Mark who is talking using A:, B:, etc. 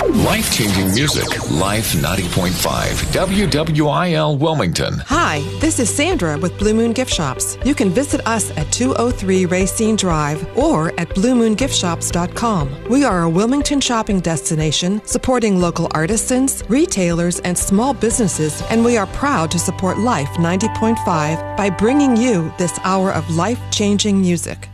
A: Life-changing music. Life 90.5. WWIL Wilmington.
B: Hi, this is Sandra with Blue Moon Gift Shops. You can visit us at 203 Racine Drive or at bluemoongiftshops.com. We are a Wilmington shopping destination supporting local artisans, retailers, and small businesses, and we are proud to support Life 90.5 by bringing you this hour of life-changing music.